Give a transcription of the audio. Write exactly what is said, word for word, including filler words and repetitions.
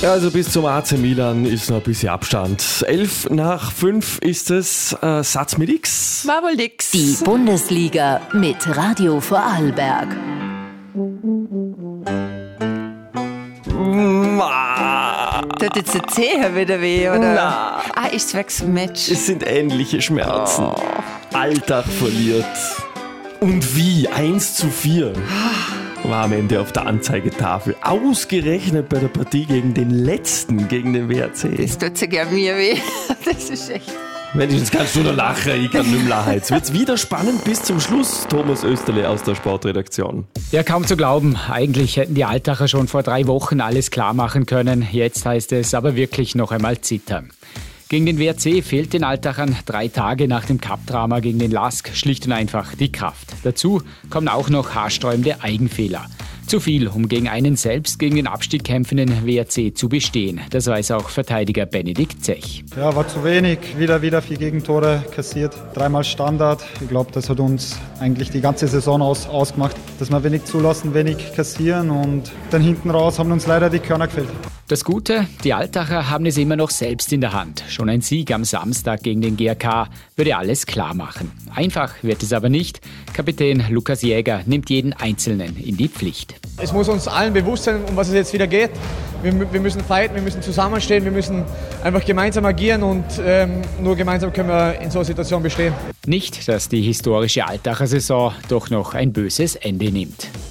Also bis zum A C Milan ist noch ein bisschen Abstand. Elf nach fünf ist es. Äh, Satz mit X. War wohl nix. Die Bundesliga mit Radio Vorarlberg. Tut jetzt der Zehe wieder weh, oder? Na. Ah, ist weg zum Match. Es sind ähnliche Schmerzen. Oh. Alltag verliert. Und wie? eins zu vier war am Ende auf der Anzeigetafel. Ausgerechnet bei der Partie gegen den Letzten, gegen den W R C. Das tut sogar mir weh. Das ist echt... Wenigstens kannst du noch lachen, ich kann nicht mehr lachen. Jetzt wird's wieder spannend bis zum Schluss. Thomas Österle aus der Sportredaktion. Ja, kaum zu glauben. Eigentlich hätten die Altacher schon vor drei Wochen alles klar machen können. Jetzt heißt es aber wirklich noch einmal zittern. Gegen den W R C fehlt den Altachern drei Tage nach dem Cup-Drama gegen den Lask schlicht und einfach die Kraft. Dazu kommen auch noch haarsträubende Eigenfehler. Zu viel, um gegen einen selbst gegen den Abstieg kämpfenden W R C zu bestehen. Das weiß auch Verteidiger Benedikt Zech. Ja, war zu wenig. Wieder, wieder vier Gegentore kassiert. Dreimal Standard. Ich glaube, das hat uns eigentlich die ganze Saison aus, ausgemacht, dass wir wenig zulassen, wenig kassieren und dann hinten raus haben uns leider die Körner gefehlt. Das Gute, die Altacher haben es immer noch selbst in der Hand. Schon ein Sieg am Samstag gegen den G A K würde alles klar machen. Einfach wird es aber nicht. Kapitän Lukas Jäger nimmt jeden Einzelnen in die Pflicht. Es muss uns allen bewusst sein, um was es jetzt wieder geht. Wir, wir müssen fighten, wir müssen zusammenstehen, wir müssen einfach gemeinsam agieren und ähm, nur gemeinsam können wir in so einer Situation bestehen. Nicht, dass die historische Altacher Saison doch noch ein böses Ende nimmt.